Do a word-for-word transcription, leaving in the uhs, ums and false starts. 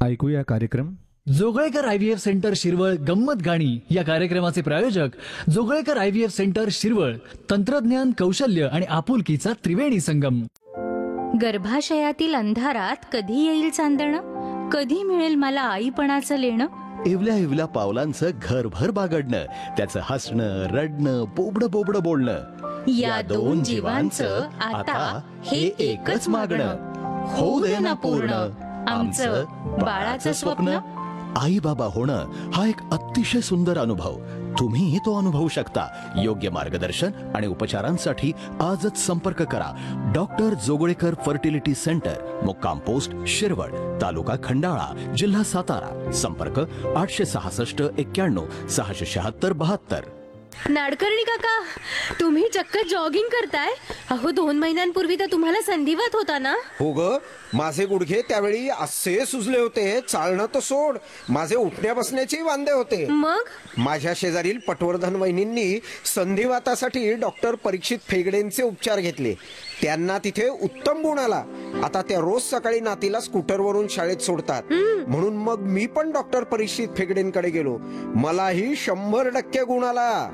ऐकूया कार्यक्रम. Joglekar I V F centre Shirwal गंमत गाणी या कार्यक्रमाचे प्रायोजक Joglekar I V F centre Shirwal. तंत्रज्ञान, कौशल्य आणि आपुलकीचा त्रिवेणी संगम. गर्भाशयातील अंधारात कधी येईल चांदणं, कधी मिळेल मला आईपणाचं लेणं. इवल्या इवल्या पावलांचं घरभर बागडणं, त्याचं हसणं, रडणं, बोबडं बोबडं बोलणं. या दोन जीवांचं आता हे एकच मागणं. होऊ दे ना पूर्ण आमचं बाळाचं स्वप्न. आई बाबा होणं हा एक अतिशय सुंदर अनुभव. तुम्ही तो अनुभवू शकता. योग्य मार्गदर्शन आणि उपचारांसाठी आजच संपर्क करा. डॉक्टर जोगळेकर फर्टिलिटी सेंटर, मुक्काम पोस्ट शिरवळ, तालुका खंडाळा, जिल्हा सातारा. संपर्क आठशे सहासष्ट एक्क्याण्णव सहाशे शहात्तर बहात्तर. नाडकर्णी काका, तुम्ही चक्क जॉगिंग करताय. अहो, दोन महिन्यांपूर्वी तर तुम्हाला संधिवात होता ना. हो ग, माझे गुडघे त्यावेळी असे सुजले होते, चालणं तर सोड, माझे उठण्या बसण्याचे वांदे होते. मग माझ्या शेजारील पटवर्धन वहिनींनी संधिवातासाठी डॉक्टर परीक्षित फेगडेंचे उपचार घेतले. त्यांना तिथे उत्तम गुण आला. आता त्या रोज सकाळी नातीला स्कूटरवरून शाळेत सोडतात. म्हणून मग मी पण डॉक्टर परीक्षित फेगडेंकडे गेलो. मलाही शंभर टक्के गुण आला.